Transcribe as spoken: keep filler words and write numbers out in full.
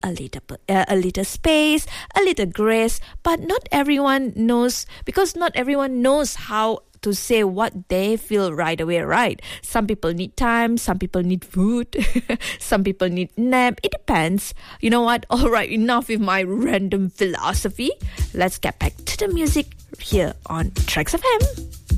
a little, uh, a little space, a little grace, but not everyone knows, because not everyone knows how to say what they feel right away, right? Some people need time, some people need food, some people need nap. It depends. You know what? All right, enough with my random philosophy. Let's get back to the music here on Tracks F M.